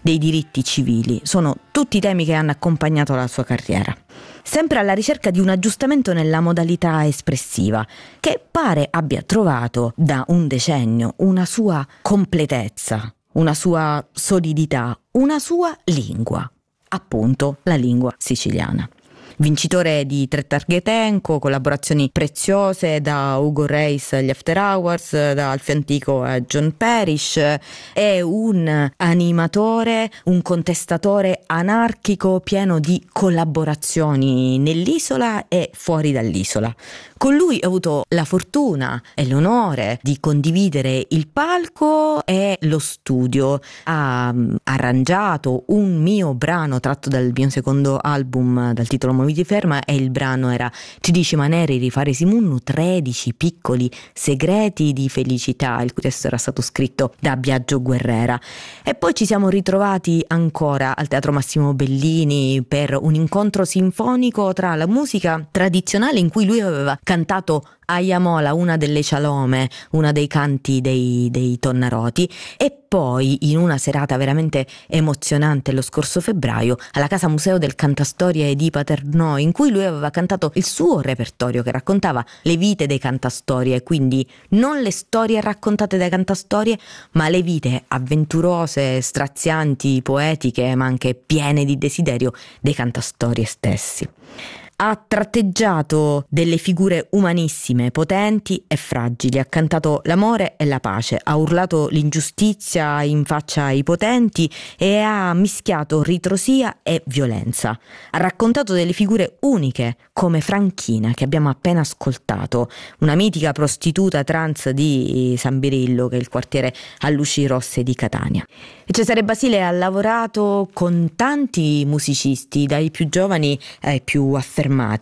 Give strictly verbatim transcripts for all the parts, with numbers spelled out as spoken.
dei diritti civili. Sono tutti temi che hanno accompagnato la sua carriera. Sempre alla ricerca di un aggiustamento nella modalità espressiva, che pare abbia trovato da un decennio una sua completezza, una sua solidità, una sua lingua, appunto la lingua siciliana. Vincitore di tre targhe Tenco, collaborazioni preziose da Ugo Reis agli After Hours, da Alfio Antico a John Parrish, è un animatore, un contestatore anarchico pieno di collaborazioni nell'isola e fuori dall'isola. Con lui ho avuto la fortuna e l'onore di condividere il palco e lo studio. Ha arrangiato un mio brano tratto dal mio secondo album dal titolo Moviti Ferma, e il brano era Ti dici maneri rifare Simunnu, tredici piccoli segreti di felicità, il cui testo era stato scritto da Biagio Guerrera. E poi ci siamo ritrovati ancora al Teatro Massimo Bellini per un incontro sinfonico tra la musica tradizionale, in cui lui aveva cantato Aiamola, una delle cialome, una dei canti dei, dei Tonnaroti, e poi in una serata veramente emozionante lo scorso febbraio alla Casa Museo del Cantastorie di Paternò, in cui lui aveva cantato il suo repertorio che raccontava le vite dei cantastorie, quindi non le storie raccontate dai cantastorie, ma le vite avventurose, strazianti, poetiche, ma anche piene di desiderio dei cantastorie stessi. Ha tratteggiato delle figure umanissime, potenti e fragili, ha cantato l'amore e la pace, ha urlato l'ingiustizia in faccia ai potenti e ha mischiato ritrosia e violenza. Ha raccontato delle figure uniche come Franchina, che abbiamo appena ascoltato, una mitica prostituta trans di San Birillo, che è il quartiere a luci rosse di Catania. E Cesare Basile ha lavorato con tanti musicisti, dai più giovani ai più affermati,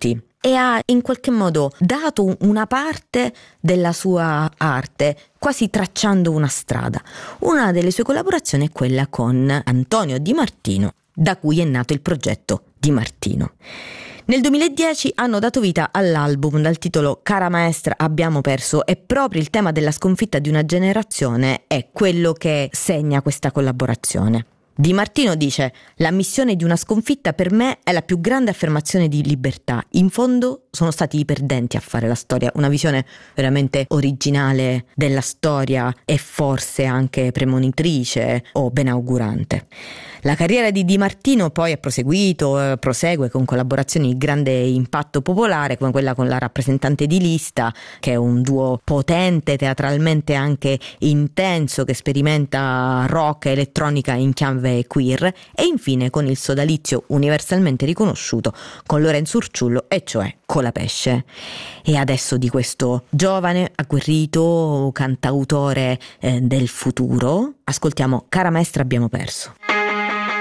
e ha in qualche modo dato una parte della sua arte, quasi tracciando una strada. Una delle sue collaborazioni è quella con Antonio Di Martino, da cui è nato il progetto Di Martino. Nel duemiladieci hanno dato vita all'album dal titolo Cara maestra abbiamo perso, e proprio il tema della sconfitta di una generazione è quello che segna questa collaborazione. Di Martino dice: la missione di una sconfitta per me è la più grande affermazione di libertà. In fondo sono stati i perdenti a fare la storia. Una visione veramente originale della storia e forse anche premonitrice o benaugurante. La carriera di Di Martino poi ha proseguito, eh, prosegue con collaborazioni di grande impatto popolare, come quella con la Rappresentante di Lista, che è un duo potente, teatralmente anche intenso, che sperimenta rock e elettronica in chiave queer, e infine con il sodalizio universalmente riconosciuto con Lorenzo Urciullo, e cioè Colapesce. E adesso di questo giovane, agguerrito cantautore eh, del futuro ascoltiamo Cara maestra abbiamo perso.